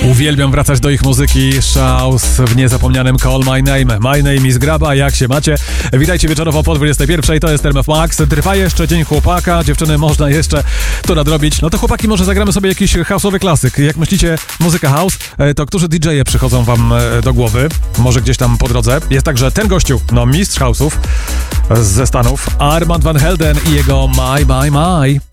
Uwielbiam wracać do ich muzyki. Shouse w niezapomnianym Call My Name. My name is Graba, jak się macie? Witajcie wieczorowo po 21. To jest RMF Max. Trwa jeszcze Dzień Chłopaka. Dziewczyny, można jeszcze to nadrobić. No to chłopaki, może zagramy sobie jakiś house'owy klasyk. Jak myślicie, muzyka house, to którzy DJ-e przychodzą wam do głowy? Może gdzieś tam po drodze. Jest także ten gościu, no mistrz house'ów ze Stanów, Armand Van Helden i jego My.